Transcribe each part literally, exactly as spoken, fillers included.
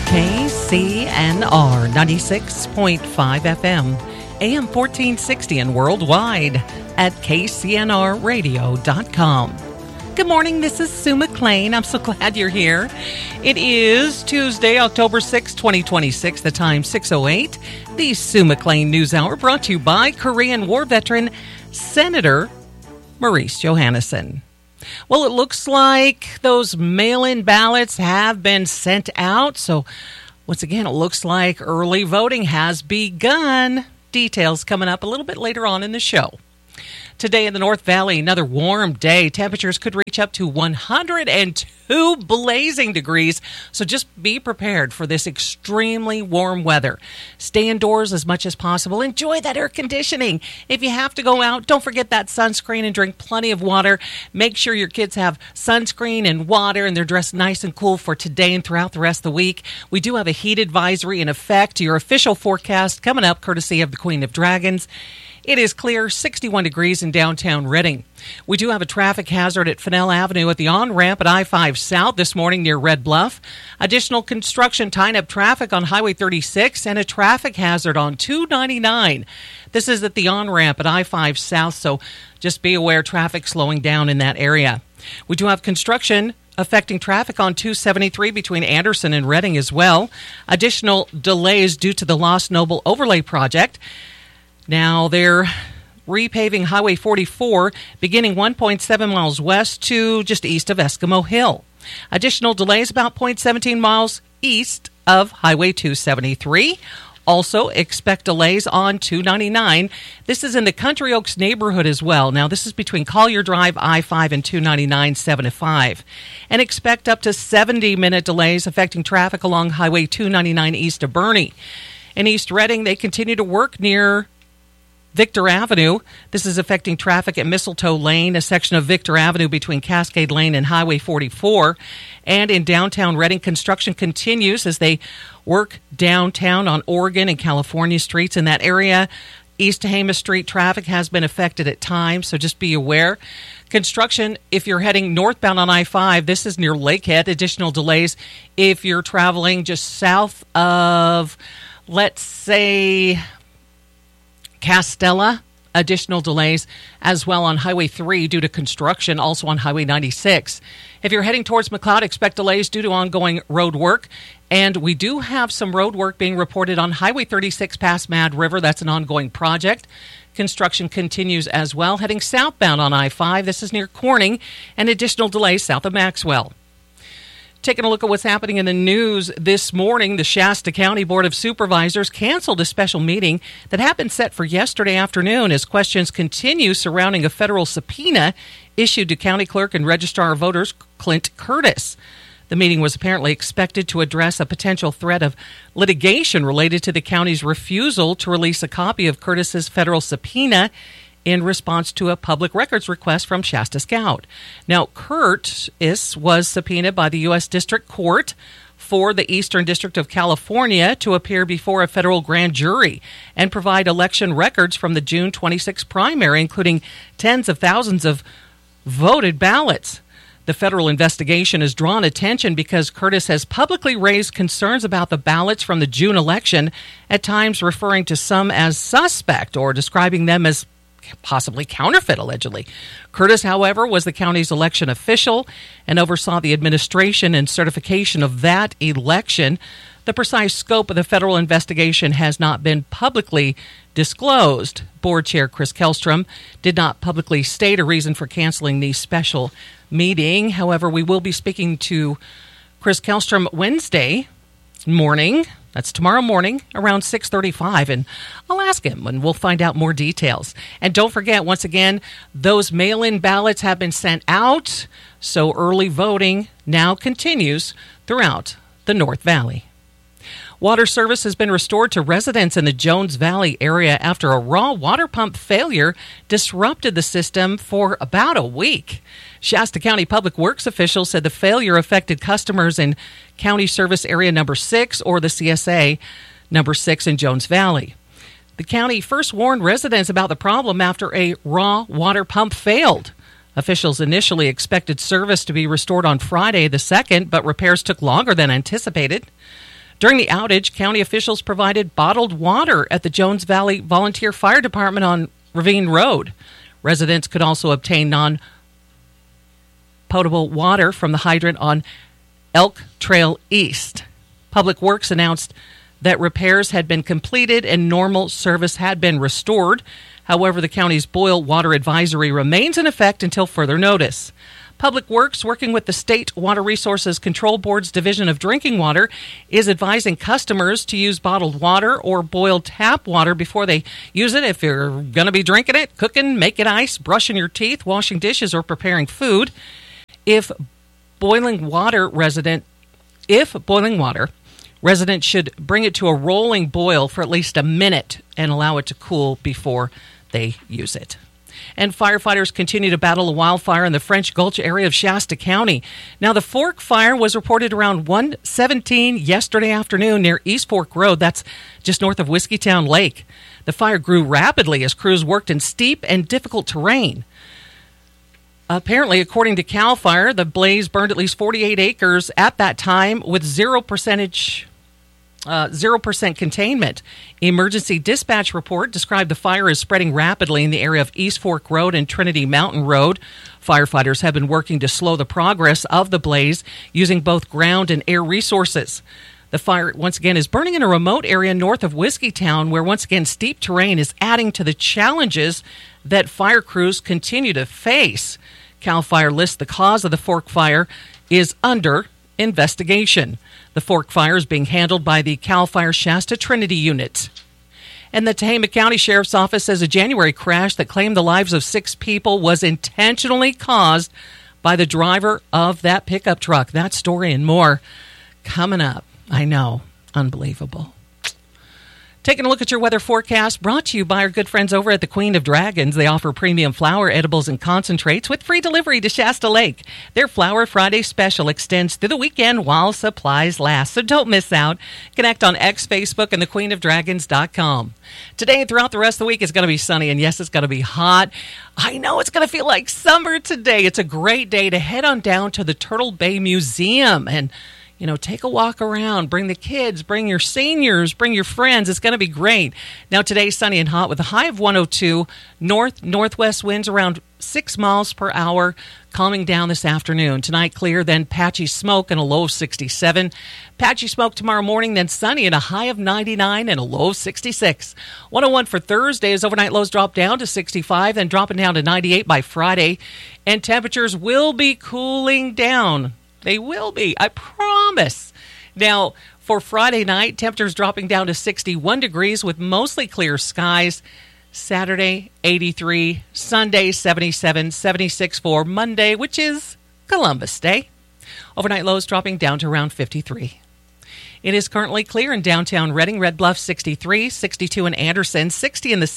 K C N R ninety-six point five F M, A M fourteen sixty, and worldwide at K C N R radio dot com. Good morning, this is Sue McLean. I'm so glad you're here. It is Tuesday, October sixth, twenty twenty-six, the time six oh eight. The Sue McLean News Hour brought to you by Korean War veteran Senator Maurice Johannesson. Well, it looks like those mail-in ballots have been sent out. So, once again, it looks like early voting has begun. Details coming up a little bit later on in the show. Today in the North Valley, another warm day. Temperatures could reach up to one hundred two blazing degrees. So just be prepared for this extremely warm weather. Stay indoors as much as possible. Enjoy that air conditioning. If you have to go out, don't forget that sunscreen and drink plenty of water. Make sure your kids have sunscreen and water and they're dressed nice and cool for today and throughout the rest of the week. We do have a heat advisory in effect. Your official forecast coming up courtesy of the Queen of Dragons. It is clear, sixty-one degrees in downtown Reading. We do have a traffic hazard at Fennell Avenue at the on-ramp at I five South this morning near Red Bluff. Additional construction tying up traffic on Highway thirty-six and a traffic hazard on two ninety-nine. This is at the on-ramp at I five South, so just be aware traffic slowing down in that area. We do have construction affecting traffic on two seventy-three between Anderson and Reading as well. Additional delays due to the Lost Noble Overlay Project. Now, they're repaving Highway forty-four, beginning one point seven miles west to just east of Eskimo Hill. Additional delays about zero point one seven miles east of Highway two seventy-three. Also, expect delays on two ninety-nine. This is in the Country Oaks neighborhood as well. Now, this is between Collier Drive, I five, and two ninety-nine, seven to five. And expect up to seventy-minute delays affecting traffic along Highway two ninety-nine east of Bernie. In East Reading, they continue to work near Victor Avenue. This is affecting traffic at Mistletoe Lane, a section of Victor Avenue between Cascade Lane and Highway forty-four. And in downtown Reading, construction continues as they work downtown on Oregon and California streets in that area. East Hamas Street traffic has been affected at times, so just be aware. Construction, if you're heading northbound on I five, this is near Lakehead. Additional delays if you're traveling just south of, let's say, Castella. Additional delays as well on Highway three due to construction, also on Highway ninety-six. If you're heading towards McLeod, expect delays due to ongoing road work. And we do have some road work being reported on Highway thirty-six past Mad River. That's an ongoing project. Construction continues as well. Heading southbound on I five, this is near Corning, and additional delays south of Maxwell. Taking a look at what's happening in the news this morning, the Shasta County Board of Supervisors canceled a special meeting that had been set for yesterday afternoon as questions continue surrounding a federal subpoena issued to County Clerk and Registrar of Voters Clint Curtis. The meeting was apparently expected to address a potential threat of litigation related to the county's refusal to release a copy of Curtis's federal subpoena in response to a public records request from Shasta Scout. Now, Curtis was subpoenaed by the U S District Court for the Eastern District of California to appear before a federal grand jury and provide election records from the June twenty-sixth primary, including tens of thousands of voted ballots. The federal investigation has drawn attention because Curtis has publicly raised concerns about the ballots from the June election, at times referring to some as suspect or describing them as possibly counterfeit, allegedly. Curtis, however, was the county's election official and oversaw the administration and certification of that election. The precise scope of the federal investigation has not been publicly disclosed. Board Chair Chris Kellstrom did not publicly state a reason for canceling the special meeting. However, we will be speaking to Chris Kellstrom Wednesday morning. That's tomorrow morning around six thirty-five, and I'll ask him, and we'll find out more details. And don't forget, once again, those mail-in ballots have been sent out, so early voting now continues throughout the North Valley. Water service has been restored to residents in the Jones Valley area after a raw water pump failure disrupted the system for about a week. Shasta County Public Works officials said the failure affected customers in County Service Area Number six or the C S A Number six in Jones Valley. The county first warned residents about the problem after a raw water pump failed. Officials initially expected service to be restored on Friday the second, but repairs took longer than anticipated. During the outage, county officials provided bottled water at the Jones Valley Volunteer Fire Department on Ravine Road. Residents could also obtain non-potable water from the hydrant on Elk Trail East. Public Works announced that repairs had been completed and normal service had been restored. However, the county's boil water advisory remains in effect until further notice. Public Works, working with the State Water Resources Control Board's Division of Drinking Water, is advising customers to use bottled water or boiled tap water before they use it. If you're going to be drinking it, cooking, making ice, brushing your teeth, washing dishes, or preparing food. If boiling water resident, if boiling water, residents should bring it to a rolling boil for at least a minute and allow it to cool before they use it. And firefighters continue to battle a wildfire in the French Gulch area of Shasta County. Now, the Fork fire was reported around one seventeen yesterday afternoon near East Fork Road. That's just north of Whiskeytown Lake. The fire grew rapidly as crews worked in steep and difficult terrain. Apparently, according to CAL FIRE, the blaze burned at least forty-eight acres at that time with zero percentage Uh, zero percent containment. Emergency dispatch report described the fire as spreading rapidly in the area of East Fork Road and Trinity Mountain Road. Firefighters have been working to slow the progress of the blaze using both ground and air resources. The fire, once again, is burning in a remote area north of Whiskeytown, where, once again, steep terrain is adding to the challenges that fire crews continue to face. CAL FIRE lists the cause of the Fork fire is under investigation. The Fork fire is being handled by the CAL FIRE Shasta Trinity Unit. And the Tehama County Sheriff's Office says a January crash that claimed the lives of six people was intentionally caused by the driver of that pickup truck. That story and more coming up. I know. Unbelievable. Taking a look at your weather forecast, brought to you by our good friends over at the Queen of Dragons. They offer premium flour, edibles, and concentrates with free delivery to Shasta Lake. Their Flower Friday special extends through the weekend while supplies last, so don't miss out. Connect on X, Facebook, and the queen of dragons dot com. Today and throughout the rest of the week, it's going to be sunny, and yes, it's going to be hot. I know it's going to feel like summer today. It's a great day to head on down to the Turtle Bay Museum and You know, take a walk around, bring the kids, bring your seniors, bring your friends. It's going to be great. Now, today's sunny and hot with a high of one oh two, north-northwest winds around six miles per hour, calming down this afternoon. Tonight, clear, then patchy smoke and a low of sixty-seven. Patchy smoke tomorrow morning, then sunny and a high of ninety-nine and a low of sixty-six. one oh one for Thursday as overnight lows drop down to sixty-five, then dropping down to ninety-eight by Friday. And temperatures will be cooling down. They will be, I promise. Now, for Friday night, temperatures dropping down to sixty-one degrees with mostly clear skies. Saturday, eighty-three. Sunday, seventy-seven. seventy-six for Monday, which is Columbus Day. Overnight lows dropping down to around fifty-three. It is currently clear in downtown Redding. Red Bluff, sixty-three. sixty-two in Anderson. sixty in the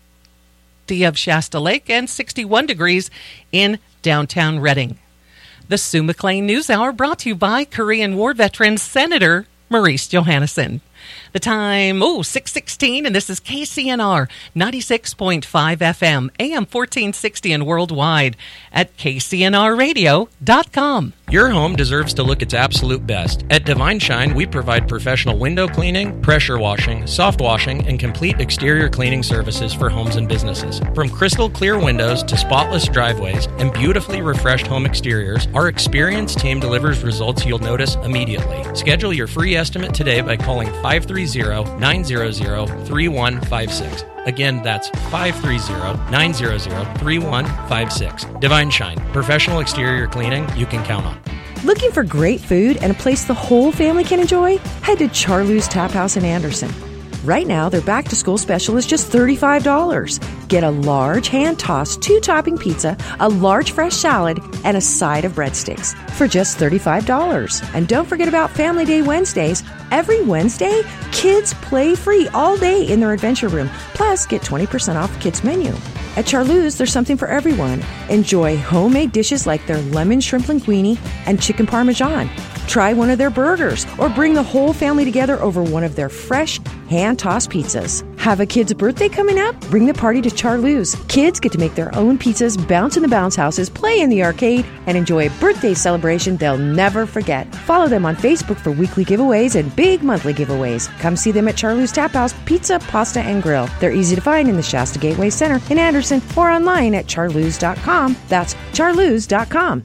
city of Shasta Lake. And sixty-one degrees in downtown Redding. The Sue McLean News Hour brought to you by Korean War veteran Senator Maurice Johannesson. The time, oh, six sixteen, and this is K C N R ninety-six point five F M, A M fourteen sixty, and worldwide at K C N R radio dot com. Your home deserves to look its absolute best. At Divine Shine, we provide professional window cleaning, pressure washing, soft washing, and complete exterior cleaning services for homes and businesses. From crystal clear windows to spotless driveways and beautifully refreshed home exteriors, our experienced team delivers results you'll notice immediately. Schedule your free estimate today by calling five three zero, nine zero zero, three one five six. Again, that's five three zero, nine zero zero, three one five six. Divine Shine, professional exterior cleaning you can count on. Looking for great food and a place the whole family can enjoy? Head to Charlou's Tap House in Anderson. Right now, their back-to-school special is just thirty-five dollars. Get a large hand-tossed two-topping pizza, a large fresh salad, and a side of breadsticks for just thirty-five dollars. And don't forget about Family Day Wednesdays. Every Wednesday, kids play free all day in their adventure room. Plus, get twenty percent off the kids' menu. At Charlou's, there's something for everyone. Enjoy homemade dishes like their lemon shrimp linguine and chicken parmesan. Try one of their burgers or bring the whole family together over one of their fresh hand-tossed pizzas. Have a kid's birthday coming up? Bring the party to Charloo's. Kids get to make their own pizzas, bounce in the bounce houses, play in the arcade, and enjoy a birthday celebration they'll never forget. Follow them on Facebook for weekly giveaways and big monthly giveaways. Come see them at Charloo's Tap House Pizza, Pasta, and Grill. They're easy to find in the Shasta Gateway Center in Anderson or online at charloos dot com. That's charloos dot com.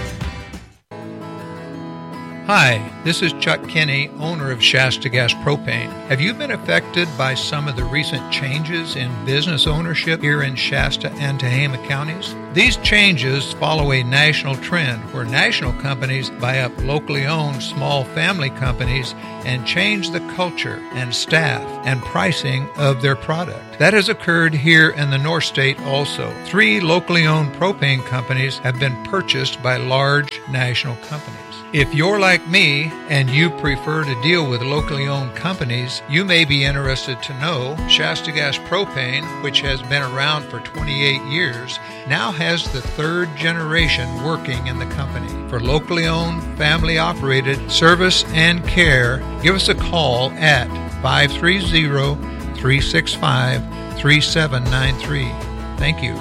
Hi, this is Chuck Kinney, owner of Shasta Gas Propane. Have you been affected by some of the recent changes in business ownership here in Shasta and Tehama counties? These changes follow a national trend where national companies buy up locally owned small family companies and change the culture and staff and pricing of their product. That has occurred here in the North State also. Three locally owned propane companies have been purchased by large national companies. If you're like me and you prefer to deal with locally owned companies, you may be interested to know Shasta Gas Propane, which has been around for twenty-eight years, now has the third generation working in the company. For locally owned, family-operated service and care, give us a call at five three zero, three six five, three seven nine three. Thank you.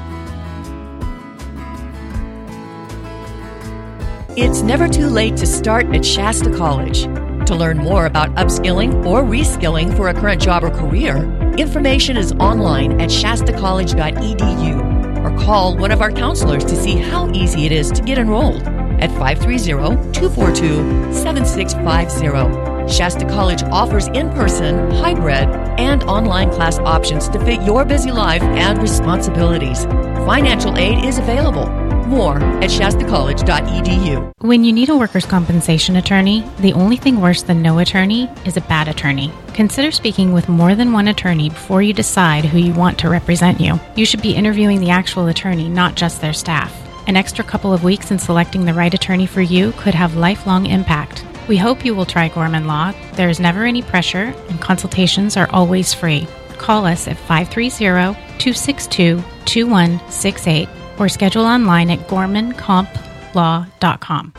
It's never too late to start at Shasta College. To learn more about upskilling or reskilling for a current job or career, information is online at shasta college dot e d u or call one of our counselors to see how easy it is to get enrolled at five three zero, two four two, seven six five zero. Shasta College offers in-person, hybrid, and online class options to fit your busy life and responsibilities. Financial aid is available. More at shasta college dot e d u. When you need a workers' compensation attorney, the only thing worse than no attorney is a bad attorney. Consider speaking with more than one attorney before you decide who you want to represent you. You should be interviewing the actual attorney, not just their staff. An extra couple of weeks in selecting the right attorney for you could have lifelong impact. We hope you will try Gorman Law. There is never any pressure, and consultations are always free. Call us at five three zero, two six two, two one six eight or schedule online at gorman comp law dot com.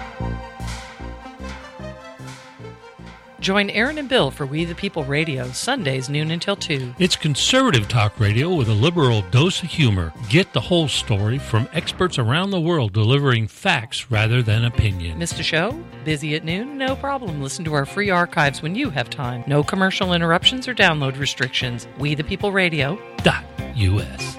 Join Aaron and Bill for We the People Radio, Sundays noon until two. It's conservative talk radio with a liberal dose of humor. Get the whole story from experts around the world delivering facts rather than opinion. Missed a show? Busy at noon? No problem. Listen to our free archives when you have time. No commercial interruptions or download restrictions. We the People Radio. Dot U S.